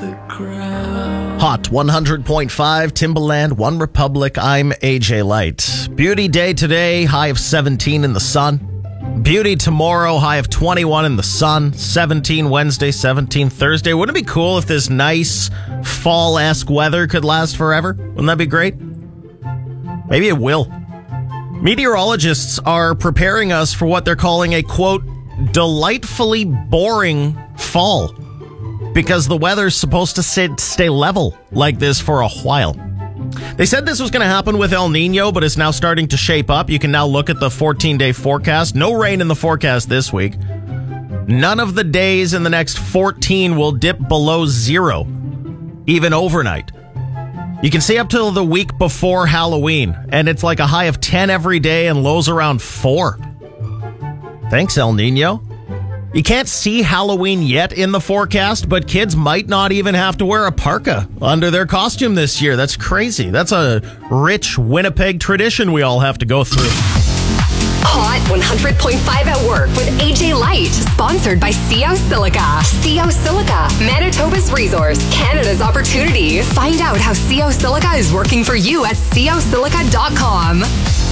Hot 100.5, Timberland, One Republic. I'm AJ Light. Beauty day today, high of 17 in the sun. Beauty tomorrow, high of 21 in the sun. 17 Wednesday, 17 Thursday. Wouldn't it be cool if this nice fall-esque weather could last forever? Wouldn't that be great? Maybe it will. Meteorologists are preparing us for what they're calling a, quote, delightfully boring fall, because the weather's supposed to stay level like this for a while. They said this was going to happen with El Nino, but it's now starting to shape up. You can now look at the 14-day forecast. No rain in the forecast this week. None of the days in the next 14 will dip below zero, even overnight. You can see up till the week before Halloween, and it's like a high of 10 every day and lows around 4. Thanks, El Nino. You can't see Halloween yet in the forecast, but kids might not even have to wear a parka under their costume this year. That's crazy. That's a rich Winnipeg tradition we all have to go through. Hot 100.5 at work with AJ Light. Sponsored by CO Silica. CO Silica, Manitoba's resource, Canada's opportunity. Find out how CO Silica is working for you at cosilica.com.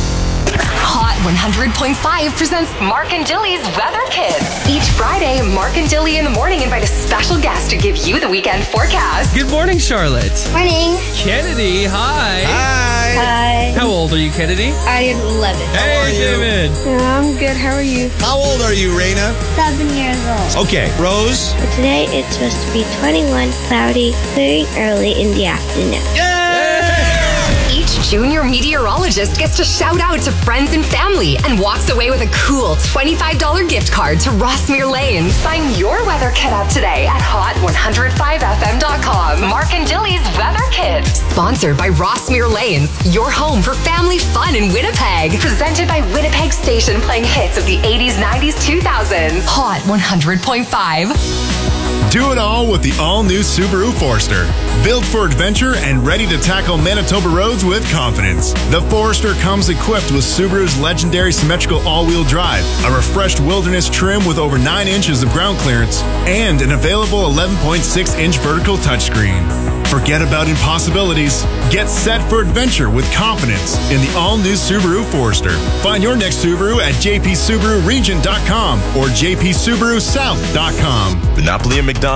Hot 100.5 presents Mark and Dilly's Weather Kit. Each Friday, Mark and Dilly in the morning invite a special guest to give you the weekend forecast. Good morning, Charlotte. Morning. Kennedy, hi. Hi. How old are you, Kennedy? I am 11. Hey, David. I'm good. How are you? How old are you, Raina? 7 years old. Okay, Rose? For today, it's supposed to be 21, cloudy, clearing early in the afternoon. Each junior meteorologist gets to shout out to friends and family and walks away with a cool $25 gift card to Rossmere Lanes. Sign your weather kit up today at hot105fm.com. Mark and Dilly's Weather Kit. Sponsored by Rossmere Lanes, your home for family fun in Winnipeg. Presented by Winnipeg Station, playing hits of the 80s, 90s, 2000s. Hot 100.5. Do it all with the all-new Subaru Forester. Built for adventure and ready to tackle Manitoba roads with confidence. The Forester comes equipped with Subaru's legendary symmetrical all-wheel drive, a refreshed wilderness trim with over 9 inches of ground clearance, and an available 11.6-inch vertical touchscreen. Forget about impossibilities. Get set for adventure with confidence in the all-new Subaru Forester. Find your next Subaru at jpsubaruregion.com or jpsubarusouth.com. Monopoly and McDonald's.